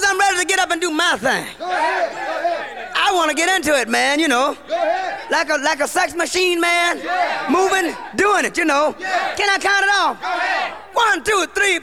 I'm ready to get up and do my thing. Go ahead. I want to get into it, man, you know. Go ahead. Like a sex machine, man. Moving, doing it, you know. Can I count it off? Go ahead. 1, 2, 3,